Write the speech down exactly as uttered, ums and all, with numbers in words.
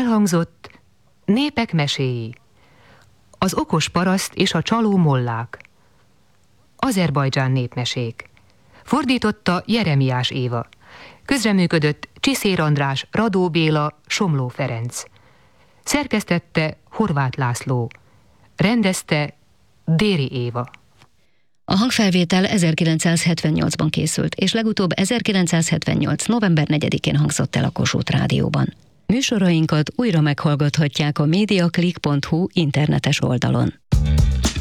Elhangzott Népek meséi, az okos paraszt és a csaló mollák, Azerbajdzsán népmesék. Fordította Jeremiás Éva. Közreműködött Csiszér András, Radó Béla, Somló Ferenc. Szerkesztette Horváth László. Rendezte Déri Éva. A hangfelvétel ezerkilencszázhetvennyolcban készült, és legutóbb ezerkilencszázhetvennyolc. november negyedikén hangzott el a Kossuth Rádióban. Műsorainkat újra meghallgathatják a mediaclick pont hu internetes oldalon.